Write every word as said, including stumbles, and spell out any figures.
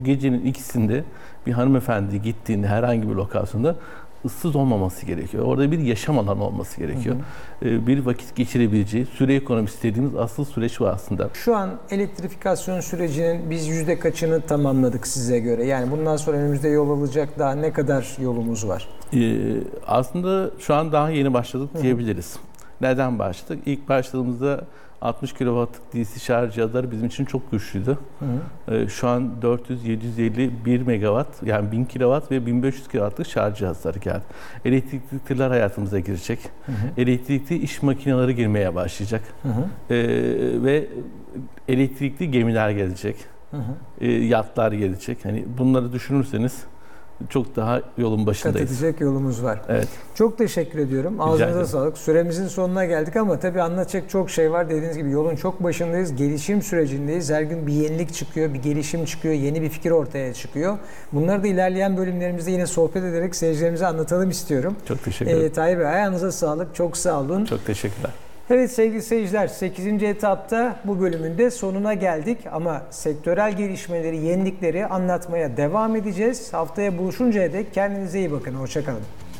Gecenin ikisinde bir hanımefendi gittiğinde herhangi bir lokasyonda ıssız olmaması gerekiyor. Orada bir yaşam alanı olması gerekiyor. Hı hı. Bir vakit geçirebileceği, süre ekonomisi dediğimiz asıl süreç var aslında. Şu an elektrifikasyon sürecinin biz yüzde kaçını tamamladık size göre? Yani bundan sonra önümüzde yol alacak daha ne kadar yolumuz var? Ee, aslında şu an daha yeni başladık diyebiliriz. Hı hı. Neden başladık? İlk başladığımızda altmış kilowattlık D C şarj cihazları bizim için çok güçlüydü. Hı hı. Ee, şu an dört yüz yedi yüz elli bir megawatt, yani bin kilowatt ve bin beş yüz kilowattlık şarj cihazları geldi. Elektrikli tırlar hayatımıza girecek. Hı hı. Elektrikli iş makineleri girmeye başlayacak. Hı hı. Ee, ve elektrikli gemiler gelecek. Hı hı. Ee, yatlar gelecek. Hani bunları düşünürseniz çok daha yolun başındayız. Kat edecek yolumuz var. Evet. Çok teşekkür ediyorum. Ağzınıza sağlık. Süremizin sonuna geldik ama tabii anlatacak çok şey var. Dediğiniz gibi yolun çok başındayız. Gelişim sürecindeyiz. Her gün bir yenilik çıkıyor, bir gelişim çıkıyor, yeni bir fikir ortaya çıkıyor. Bunları da ilerleyen bölümlerimizde yine sohbet ederek seyircilerimize anlatalım istiyorum. Çok teşekkür ederim. Ee, Tahir Bey, ayağınıza sağlık. Çok sağ olun. Çok teşekkürler. Evet sevgili seyirciler, sekizinci etapta bu bölümün de sonuna geldik ama sektörel gelişmeleri, yenilikleri anlatmaya devam edeceğiz. Haftaya buluşuncaya dek kendinize iyi bakın. Hoşça kalın.